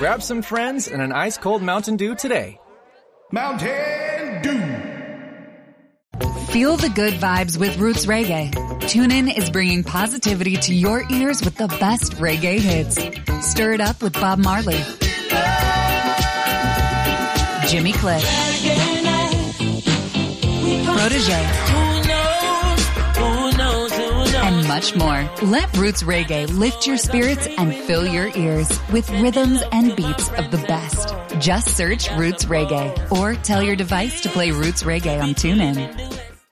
grab some friends and an ice-cold Mountain Dew today. Mountain Dew. Feel the good vibes with Roots Reggae. TuneIn is bringing positivity to your ears with the best reggae hits. Stir it up with Bob Marley, Jimmy Cliff, Protégé, and much more. Let Roots Reggae lift your spirits and fill your ears with rhythms and beats of the best. Just search Roots Reggae or tell your device to play Roots Reggae on TuneIn.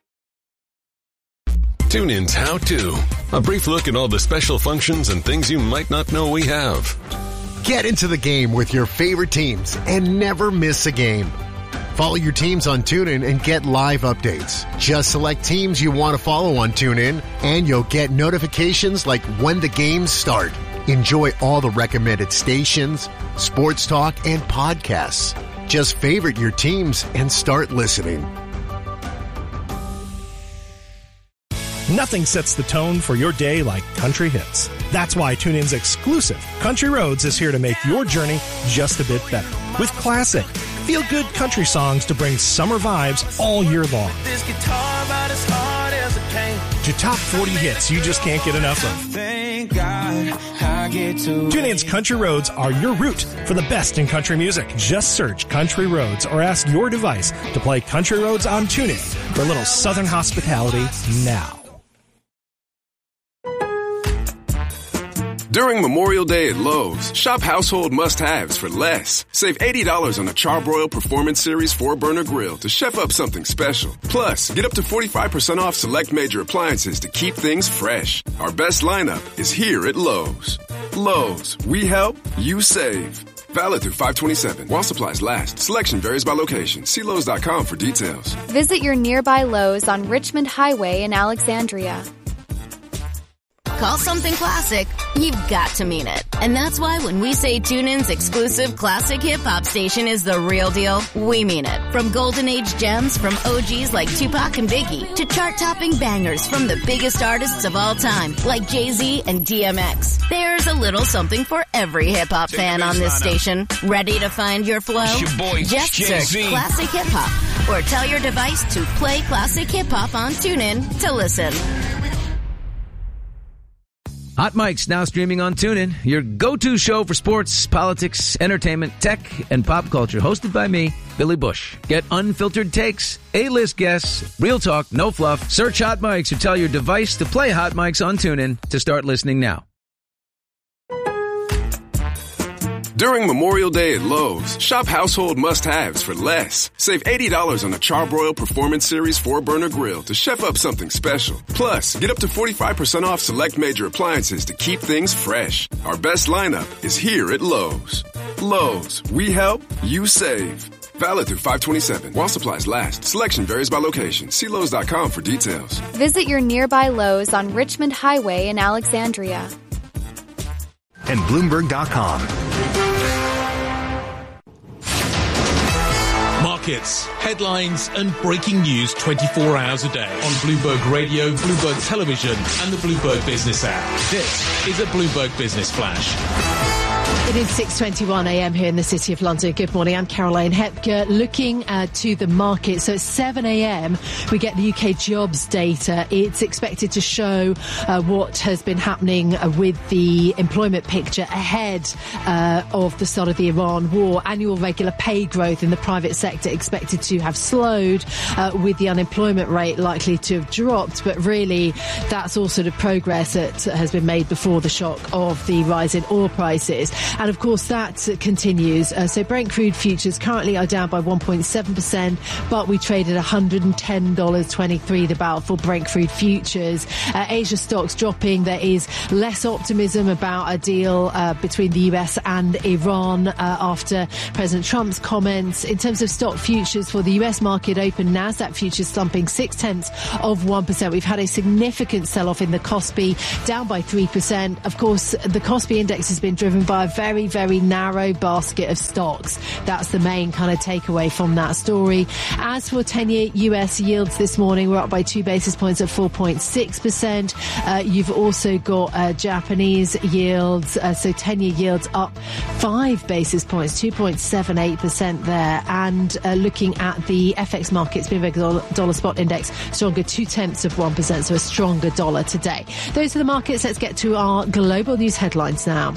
TuneIn's How To. A brief look at all the special functions and things you might not know we have. Get into the game with your favorite teams and never miss a game. Follow your teams on TuneIn and get live updates. Just select teams you want to follow on TuneIn and you'll get notifications like when the games start. Enjoy all the recommended stations, sports talk, and podcasts. Just favorite your teams and start listening. Nothing sets the tone for your day like country hits. That's why TuneIn's exclusive Country Roads is here to make your journey just a bit better. With classic, feel-good country songs to bring summer vibes all year long. This guitar about as hard as it came. To top 40 hits you just can't get enough of. Thank God I get to. TuneIn's Country Roads are your route for the best in country music. Just search Country Roads or ask your device to play Country Roads on TuneIn for a little southern hospitality now. During Memorial Day at Lowe's, shop household must-haves for less. Save $80 on a Charbroil Performance Series 4-burner grill to chef up something special. Plus, get up to 45% off select major appliances to keep things fresh. Our best lineup is here at Lowe's. Lowe's, we help, you save. Valid through 5/27. While supplies last. Selection varies by location. See Lowe's.com for details. Visit your nearby Lowe's on Richmond Highway in Alexandria. Call something classic, you've got to mean it. And that's why when we say TuneIn's exclusive classic hip-hop station is the real deal, we mean it. From golden age gems from OGs like Tupac and Biggie to chart-topping bangers from the biggest artists of all time like Jay-Z and DMX. There's a little something for every hip-hop fan on this station. Ready to find your flow? It's your boy, just Jay-Z. search Classic Hip-Hop or tell your device to play Classic Hip-Hop on TuneIn to listen. Hot Mic's now streaming on TuneIn, your go-to show for sports, politics, entertainment, tech, and pop culture. Hosted by me, Billy Bush. Get unfiltered takes, A-list guests, real talk, no fluff. Search Hot Mic's or tell your device to play Hot Mic's on TuneIn to start listening now. During Memorial Day at Lowe's, shop household must-haves for less. Save $80 on a Charbroil Performance Series 4-burner grill to chef up something special. Plus, get up to 45% off select major appliances to keep things fresh. Our best lineup is here at Lowe's. Lowe's, we help, you save. Valid through 5/27. While supplies last. Selection varies by location. See Lowe's.com for details. Visit your nearby Lowe's on Richmond Highway in Alexandria. And Bloomberg.com. Markets, headlines, and breaking news 24 hours a day on Bloomberg Radio, Bloomberg Television, and the Bloomberg Business app. This is a Bloomberg Business Flash. It is 6:21 a.m. here in the City of London. Good morning. I'm Caroline Hepker. Looking to the market. So at 7 a.m. we get the UK jobs data. It's expected to show what has been happening with the employment picture ahead of the start of the Iran war. Annual regular pay growth in the private sector expected to have slowed, with the unemployment rate likely to have dropped. But really, that's all sort of progress that has been made before the shock of the rise in oil prices. And of course, that continues. So Brent crude futures currently are down by 1.7%, but we traded $110.23 the barrel for Brent crude futures. Asia stocks dropping. There is less optimism about a deal between the US and Iran after President Trump's comments. In terms of stock futures for the US market open, Nasdaq futures slumping 0.6%. We've had a significant sell-off in the Kospi, down by 3%. Of course, the Kospi index has been driven by a very, very narrow basket of stocks. That's the main kind of takeaway from that story. As for 10-year US yields this morning, we're up by 2 basis points at 4.6%. You've also got Japanese yields, so 10-year yields up 5 basis points, 2.78% there. And looking at the FX markets, Bloomberg dollar spot index stronger 0.2%, so a stronger dollar today. Those are the markets. Let's get to our global news headlines now.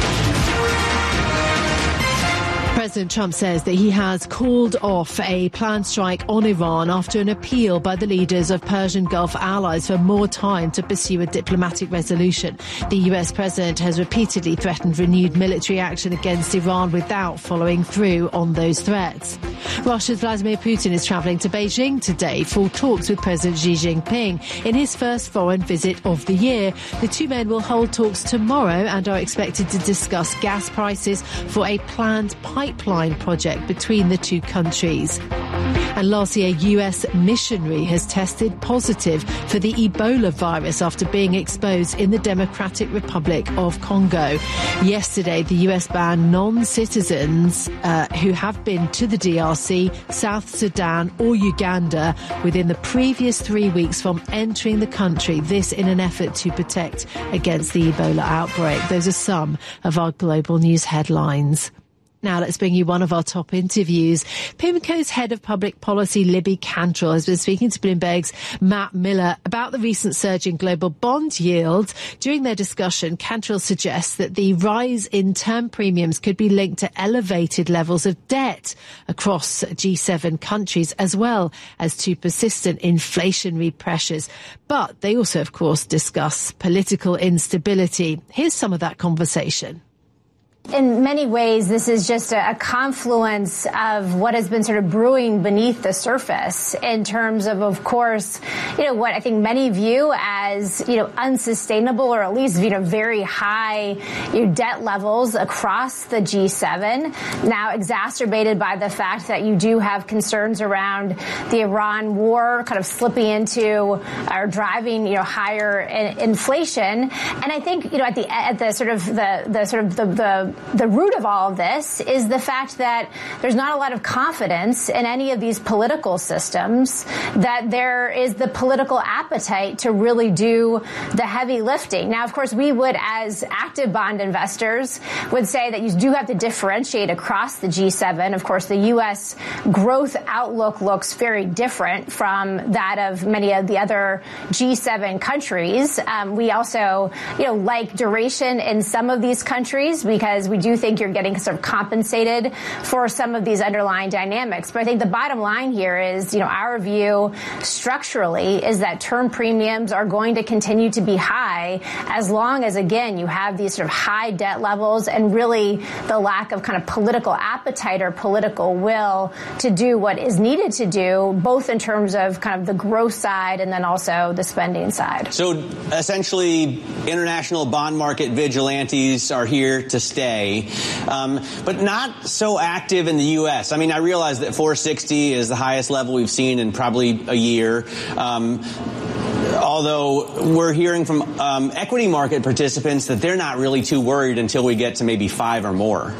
President Trump says that he has called off a planned strike on Iran after an appeal by the leaders of Persian Gulf allies for more time to pursue a diplomatic resolution. The US president has repeatedly threatened renewed military action against Iran without following through on those threats. Russia's Vladimir Putin is travelling to Beijing today for talks with President Xi Jinping in his first foreign visit of the year. The two men will hold talks tomorrow and are expected to discuss gas prices for a planned pipeline project between the two countries. And lastly, a US missionary has tested positive for the Ebola virus after being exposed in the Democratic Republic of Congo. Yesterday, the US banned non-citizens who have been to the DRC, South Sudan or Uganda within the previous 3 weeks from entering the country, this in an effort to protect against the Ebola outbreak. Those are some of our global news headlines. Now let's bring you one of our top interviews. PIMCO's head of public policy, Libby Cantrell, has been speaking to Bloomberg's Matt Miller about the recent surge in global bond yields. During their discussion, Cantrell suggests that the rise in term premiums could be linked to elevated levels of debt across G7 countries, as well as to persistent inflationary pressures. But they also, of course, discuss political instability. Here's some of that conversation. In many ways, this is just a confluence of what has been sort of brewing beneath the surface in terms of course, what I think many view as, unsustainable or at least, very high debt levels across the G7, now exacerbated by the fact that you do have concerns around the Iran war kind of slipping into or driving, higher inflation. And I think, at the root of all of this is the fact that there's not a lot of confidence in any of these political systems, that there is the political appetite to really do the heavy lifting. Now, of course, we would, as active bond investors, would say that you do have to differentiate across the G7. Of course, the U.S. growth outlook looks very different from that of many of the other G7 countries. We also, like duration in some of these countries because we do think you're getting sort of compensated for some of these underlying dynamics. But I think the bottom line here is, our view structurally is that term premiums are going to continue to be high as long as, again, you have these sort of high debt levels and really the lack of kind of political appetite or political will to do what is needed to do, both in terms of kind of the growth side and then also the spending side. So essentially, international bond market vigilantes are here to stay, but not so active in the U.S. I mean, I realize that 460 is the highest level we've seen in probably a year. Although we're hearing from equity market participants that they're not really too worried until we get to maybe 5 or more.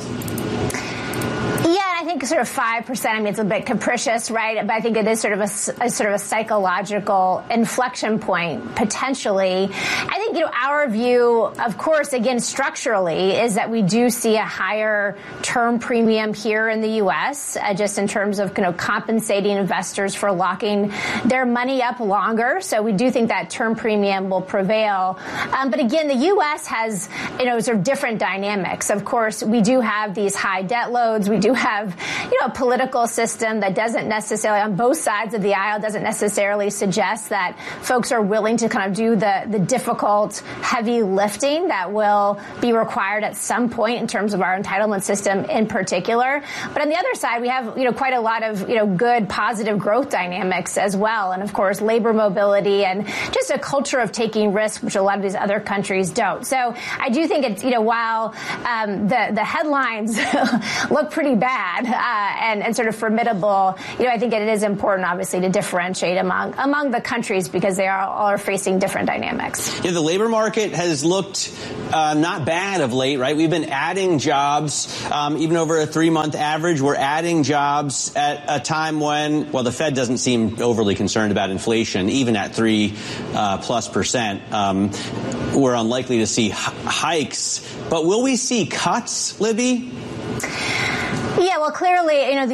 I think sort of 5%. I mean, it's a bit capricious, right? But I think it is sort of a psychological inflection point, potentially. I think, our view, of course, again, structurally, is that we do see a higher term premium here in the U.S., just in terms of, compensating investors for locking their money up longer. So we do think that term premium will prevail. But again, the U.S. has, sort of different dynamics. Of course, we do have these high debt loads. We do have a political system that doesn't necessarily, on both sides of the aisle, doesn't necessarily suggest that folks are willing to kind of do the difficult, heavy lifting that will be required at some point in terms of our entitlement system in particular. But on the other side, we have, quite a lot of, good, positive growth dynamics as well. And of course, labor mobility and just a culture of taking risks, which a lot of these other countries don't. So I do think it's, while the headlines look pretty bad, and sort of formidable, I think it is important, obviously, to differentiate among the countries because they all are facing different dynamics. Yeah, the labor market has looked not bad of late, right? We've been adding jobs, even over a 3-month average. We're adding jobs at a time when, the Fed doesn't seem overly concerned about inflation, even at 3+%. We're unlikely to see hikes, but will we see cuts, Libby? Yeah, well, clearly,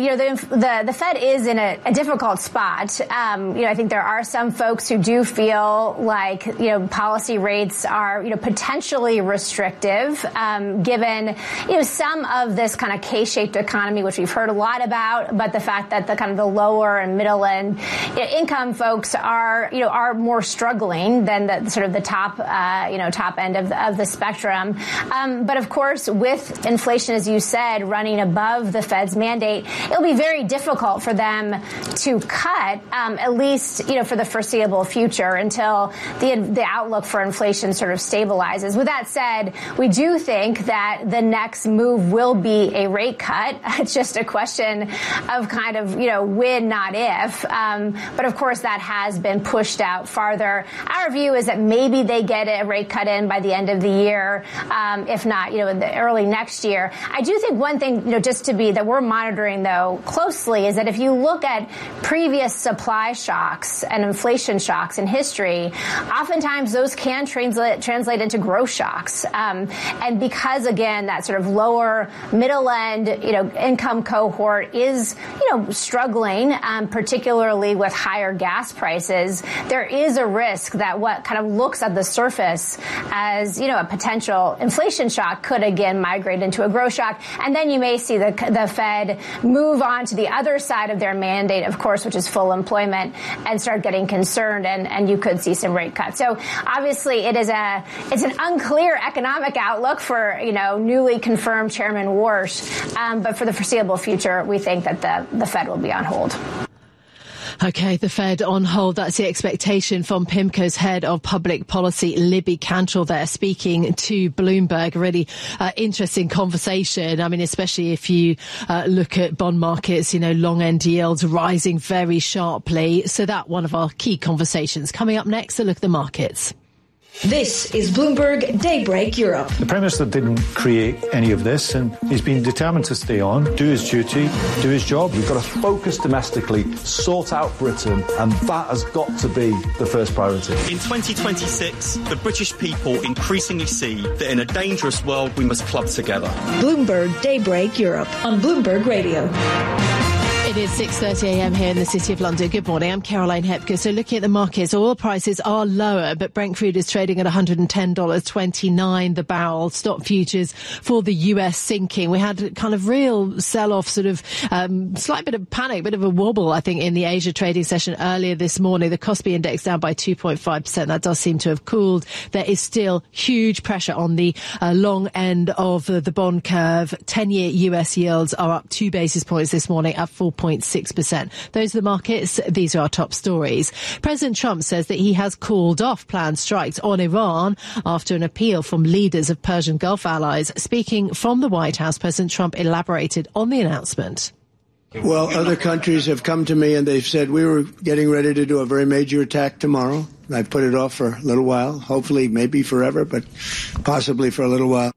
the Fed is in a difficult spot. I think there are some folks who do feel like, policy rates are, potentially restrictive, given, some of this kind of K-shaped economy, which we've heard a lot about, but the fact that the kind of the lower and middle end income folks are more struggling than the sort of the top, top end of the spectrum. But of course, with inflation, as you said, running above the Fed's mandate, it'll be very difficult for them to cut, at least, for the foreseeable future until the outlook for inflation sort of stabilizes. With that said, we do think that the next move will be a rate cut. It's just a question of kind of, when, not if. But of course, that has been pushed out farther. Our view is that maybe they get a rate cut in by the end of the year, if not, in the early next year. I do think one thing, just to be that we're monitoring, though, closely is that if you look at previous supply shocks and inflation shocks in history, oftentimes those can translate into growth shocks. And because, again, that sort of lower middle end, income cohort is, struggling, particularly with higher gas prices, there is a risk that what kind of looks at the surface as, a potential inflation shock could again migrate into a growth shock. And then you may see the Fed move on to the other side of their mandate, of course, which is full employment, and start getting concerned, and you could see some rate cuts. So obviously it's an unclear economic outlook for, newly confirmed Chairman Warsh. But for the foreseeable future, we think that the Fed will be on hold. Okay, the Fed on hold. That's the expectation from PIMCO's head of public policy, Libby Cantrell, there speaking to Bloomberg. A really interesting conversation. I mean, especially if you look at bond markets, long end yields rising very sharply. So that one of our key conversations. Coming up next, a look at the markets. This is Bloomberg Daybreak Europe. The Prime Minister didn't create any of this, and he's been determined to stay on, do his duty, do his job. We've got to focus domestically, sort out Britain, and that has got to be the first priority. In 2026, the British people increasingly see that in a dangerous world, we must club together. Bloomberg Daybreak Europe on Bloomberg Radio. It is 6:30 a.m. here in the City of London. Good morning. I'm Caroline Hepker. So looking at the markets, oil prices are lower, but Brent crude is trading at $110.29 the barrel. Stock futures for the US sinking. We had kind of real sell-off, sort of slight bit of panic, bit of a wobble, I think, in the Asia trading session earlier this morning. The Kospi index down by 2.5%. That does seem to have cooled. There is still huge pressure on the long end of the bond curve. 10-year US yields are up 2 basis points this morning at 4.6%. Those are the markets. These are our top stories. President Trump says that he has called off planned strikes on Iran after an appeal from leaders of Persian Gulf allies. Speaking from the White House, President Trump elaborated on the announcement. Well, other countries have come to me and they've said we were getting ready to do a very major attack tomorrow. I put it off for a little while, hopefully maybe forever, but possibly for a little while.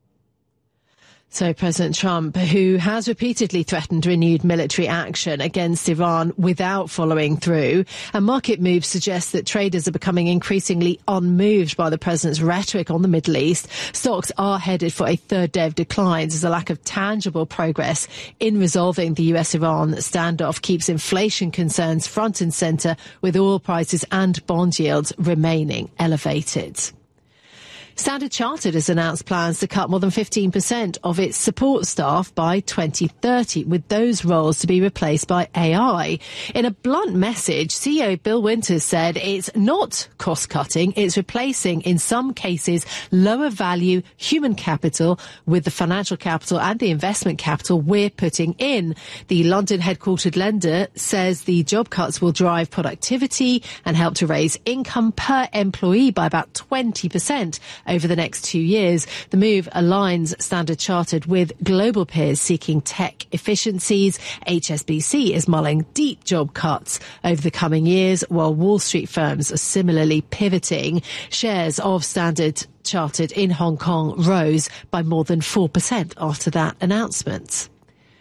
So President Trump, who has repeatedly threatened renewed military action against Iran without following through, and market moves suggest that traders are becoming increasingly unmoved by the president's rhetoric on the Middle East. Stocks are headed for a third day of declines as a lack of tangible progress in resolving the US-Iran standoff keeps inflation concerns front and centre, with oil prices and bond yields remaining elevated. Standard Chartered has announced plans to cut more than 15% of its support staff by 2030, with those roles to be replaced by AI. In a blunt message, CEO Bill Winters said it's not cost-cutting, it's replacing, in some cases, lower value human capital with the financial capital and the investment capital we're putting in. The London-headquartered lender says the job cuts will drive productivity and help to raise income per employee by about 20% over the next 2 years. The move aligns Standard Chartered with global peers seeking tech efficiencies. HSBC is mulling deep job cuts over the coming years, while Wall Street firms are similarly pivoting. Shares of Standard Chartered in Hong Kong rose by more than 4% after that announcement.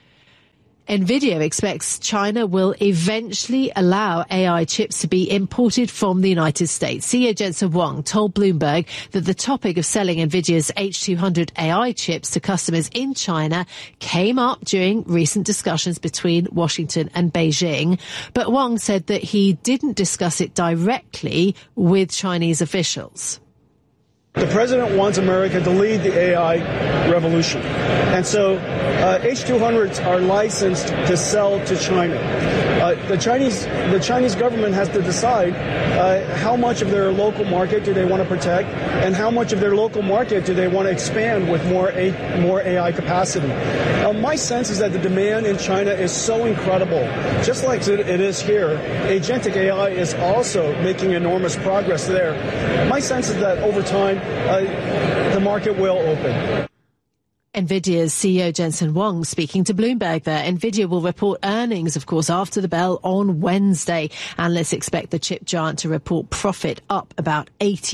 NVIDIA expects China will eventually allow AI chips to be imported from the United States. CEO Jensen Huang told Bloomberg that the topic of selling NVIDIA's H200 AI chips to customers in China came up during recent discussions between Washington and Beijing. But Huang said that he didn't discuss it directly with Chinese officials. The president wants America to lead the AI revolution. And so H200s are licensed to sell to China. The Chinese government has to decide how much of their local market do they want to protect and how much of their local market do they want to expand with more AI capacity. My sense is that the demand in China is so incredible. Just like it is here, agentic AI is also making enormous progress there. My sense is that over time, the market will open. NVIDIA's CEO Jensen Huang speaking to Bloomberg there. NVIDIA will report earnings, of course, after the bell on Wednesday. Analysts expect the chip giant to report profit up about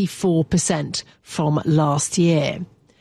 84% from last year.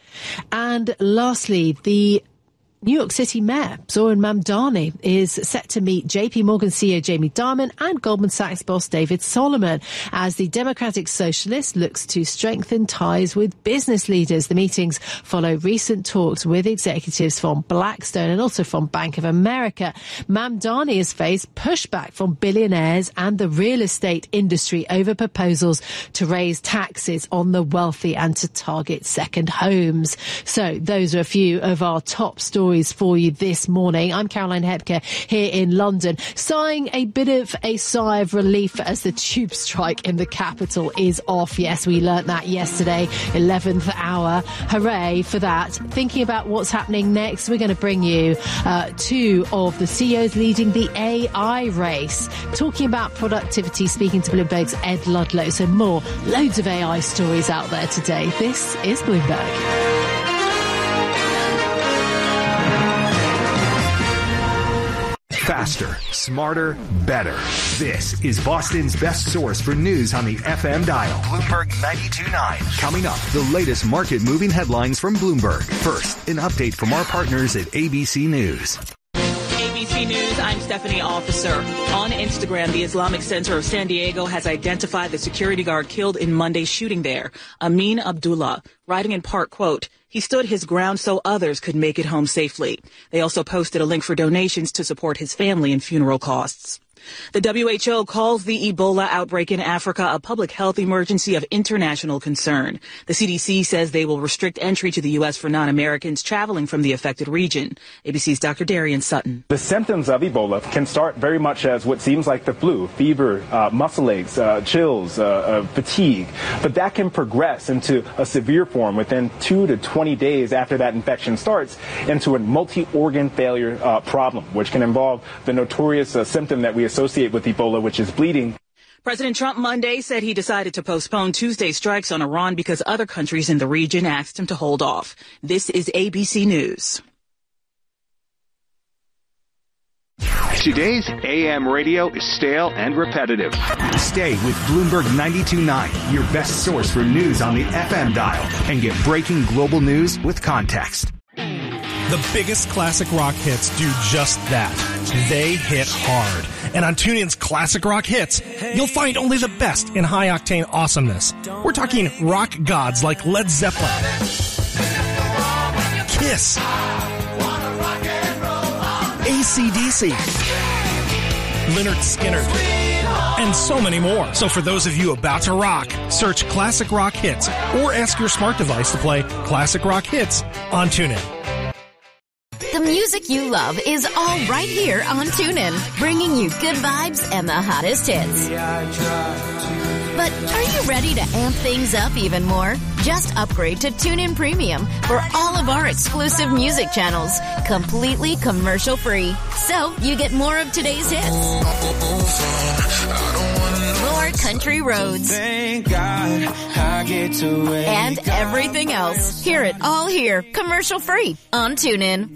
And lastly, the New York City Mayor Zohran Mamdani is set to meet JP Morgan CEO Jamie Dimon and Goldman Sachs boss David Solomon as the Democratic Socialist looks to strengthen ties with business leaders. The meetings follow recent talks with executives from Blackstone and also from Bank of America. Mamdani has faced pushback from billionaires and the real estate industry over proposals to raise taxes on the wealthy and to target second homes. So those are a few of our top stories for you this morning. I'm Caroline Hepker here in London, sighing a bit of a sigh of relief as the tube strike in the capital is off. Yes, we learnt that yesterday, 11th hour. Hooray for that. Thinking about what's happening next, we're going to bring you two of the CEOs leading the AI race, talking about productivity, speaking to Bloomberg's Ed Ludlow. So more, loads of AI stories out there today. This is Bloomberg. Faster, smarter, better. This is Boston's best source for news on the FM dial. Bloomberg 92.9. Coming up, the latest market-moving headlines from Bloomberg. First, an update from our partners at ABC News. ABC News, I'm Stephanie Officer. On Instagram, the Islamic Center of San Diego has identified the security guard killed in Monday's shooting there, Amin Abdullah, writing in part, quote, "He stood his ground so others could make it home safely." They also posted a link for donations to support his family and funeral costs. The WHO calls the Ebola outbreak in Africa a public health emergency of international concern. The CDC says they will restrict entry to the U.S. for non-Americans traveling from the affected region. ABC's Dr. Darian Sutton. The symptoms of Ebola can start very much as what seems like the flu, fever, muscle aches, chills, fatigue. But that can progress into a severe form within 2 to 20 days after that infection starts into a multi-organ failure problem, which can involve the notorious symptom that we associate with Ebola, which is bleeding. President Trump Monday said he decided to postpone Tuesday's strikes on Iran because other countries in the region asked him to hold off. This is ABC News. Today's AM radio is stale and repetitive. Stay with Bloomberg 92.9, your best source for news on the FM dial, and get breaking global news with context. The biggest classic rock hits do just that. They hit hard. And on TuneIn's Classic Rock Hits, you'll find only the best in high-octane awesomeness. We're talking rock gods like Led Zeppelin, Kiss, AC/DC, Lynyrd Skynyrd, and so many more. So for those of you about to rock, search Classic Rock Hits or ask your smart device to play Classic Rock Hits on TuneIn. The music you love is all right here on TuneIn, bringing you good vibes and the hottest hits. But are you ready to amp things up even more? Just upgrade to TuneIn Premium for all of our exclusive music channels, completely commercial-free. So you get more of today's hits, more more country roads. Thank God I get to wake And everything else. Hear it all here, commercial free on TuneIn.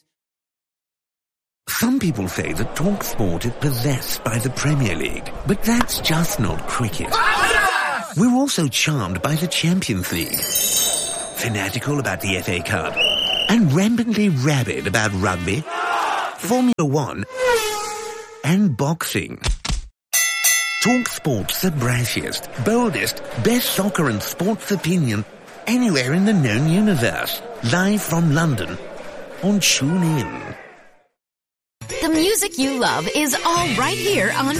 Some people say that TalkSport is possessed by the Premier League, but that's just not cricket. We're also charmed by the Champions League, fanatical about the FA Cup, and rampantly rabid about rugby, Formula One, and boxing. TalkSport's the brashiest, boldest, best soccer and sports opinion anywhere in the known universe. Live from London on TuneIn. The music you love is all right here on